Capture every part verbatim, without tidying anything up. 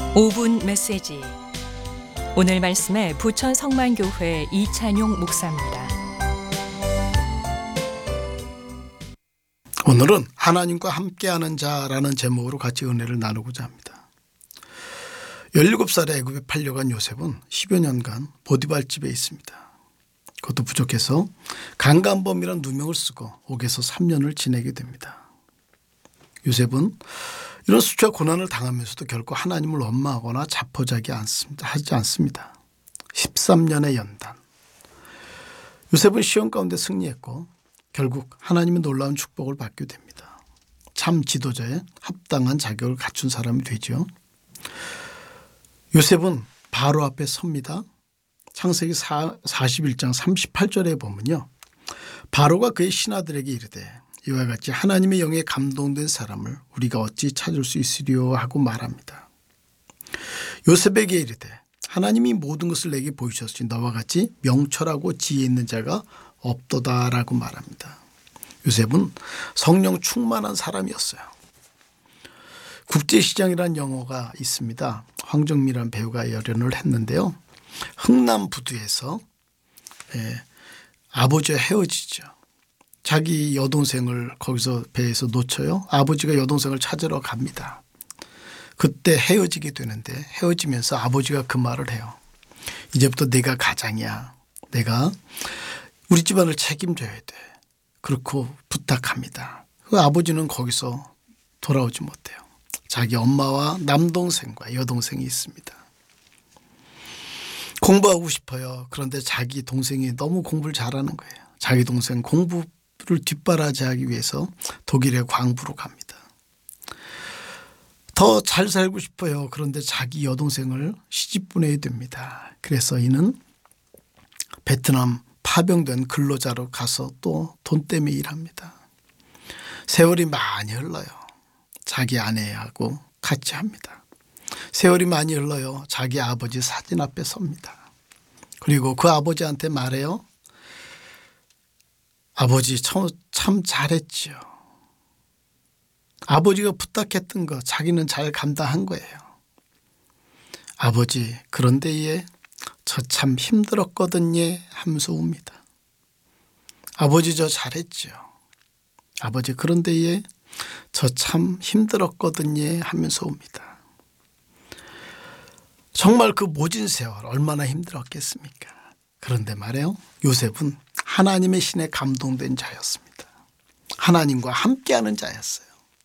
오 분 메시지. 오늘 말씀에 부천 성만교회 이찬용 목사입니다. 오늘은 하나님과 함께하는 자라는 제목으로 같이 은혜를 나누고자 합니다. 열일곱 살에 애굽에 팔려간 요셉은 십여 년간 보디발 집에 있습니다. 그것도 부족해서 강간범이란 누명을 쓰고 옥에서 삼 년을 지내게 됩니다. 요셉은 이런 수치와 고난을 당하면서도 결코 하나님을 원망하거나 자포자기 않습니다. 하지 않습니다. 십삼 년의 연단. 요셉은 시험 가운데 승리했고 결국 하나님의 놀라운 축복을 받게 됩니다. 참 지도자에 합당한 자격을 갖춘 사람이 되죠. 요셉은 바로 앞에 섭니다. 창세기 사십일 장 삼십팔 절에 보면요. 바로가 그의 신하들에게 이르되 이와 같이 하나님의 영에 감동된 사람을 우리가 어찌 찾을 수 있으리요 하고 말합니다. 요셉에게 이르되 하나님이 모든 것을 내게 보이셨으니 너와 같이 명철하고 지혜 있는 자가 없도다라고 말합니다. 요셉은 성령 충만한 사람이었어요. 국제시장이라는 영화가 있습니다. 황정민이라는 배우가 열연을 했는데요. 흥남부두에서 예, 아버지와 헤어지죠. 자기 여동생을 거기서 배에서 놓쳐요. 아버지가 여동생을 찾으러 갑니다. 그때 헤어지게 되는데 헤어지면서 아버지가 그 말을 해요. 이제부터 내가 가장이야. 내가 우리 집안을 책임져야 돼. 그렇고 부탁합니다. 그 아버지는 거기서 돌아오지 못해요. 자기 엄마와 남동생과 여동생이 있습니다. 공부하고 싶어요. 그런데 자기 동생이 너무 공부를 잘하는 거예요. 자기 동생 공부 를 뒷바라지하기 위해서 독일의 광부로 갑니다. 더 잘 살고 싶어요. 그런데 자기 여동생을 시집 보내야 됩니다. 그래서 이는 베트남 파병된 근로자로 가서 또 돈 때문에 일합니다. 세월이 많이 흘러요. 자기 아내하고 같이 합니다. 세월이 많이 흘러요. 자기 아버지 사진 앞에 섭니다. 그리고 그 아버지한테 말해요. 아버지 참, 참 잘했지요. 아버지가 부탁했던 거 자기는 잘 감당한 거예요. 아버지 그런데 저 참 힘들었거든요 하면서 웁니다. 아버지 저 잘했지요. 아버지 그런데 저 참 힘들었거든요 하면서 웁니다. 정말 그 모진 세월 얼마나 힘들었겠습니까? 그런데 말이에요. 요셉은 하나님의 신에 감동된 자였습니다. 하나님과 함께하는 자였어요.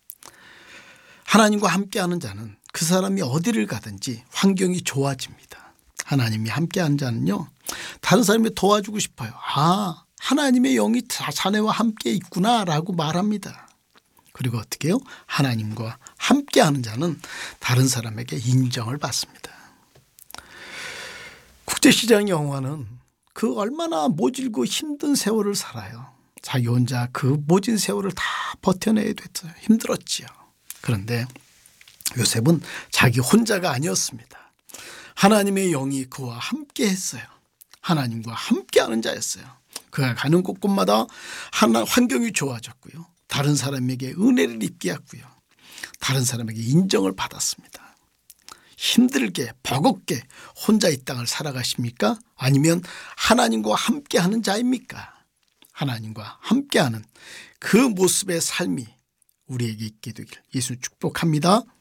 하나님과 함께하는 자는 그 사람이 어디를 가든지 환경이 좋아집니다. 하나님이 함께하는 자는요. 다른 사람이 도와주고 싶어요. 아 하나님의 영이 자네와 함께 있구나라고 말합니다. 그리고 어떻게 해요? 하나님과 함께하는 자는 다른 사람에게 인정을 받습니다. 국제시장 영화는 그 얼마나 모질고 힘든 세월을 살아요. 자기 혼자 그 모진 세월을 다 버텨내야 됐어요. 힘들었지요. 그런데 요셉은 자기 혼자가 아니었습니다. 하나님의 영이 그와 함께 했어요. 하나님과 함께하는 자였어요. 그가 가는 곳곳마다 하나 환경이 좋아졌고요. 다른 사람에게 은혜를 입게 했고요. 다른 사람에게 인정을 받았습니다. 힘들게 버겁게 혼자 이 땅을 살아가십니까? 아니면 하나님과 함께하는 자입니까? 하나님과 함께하는 그 모습의 삶이 우리에게 있게 되길 예수 축복합니다.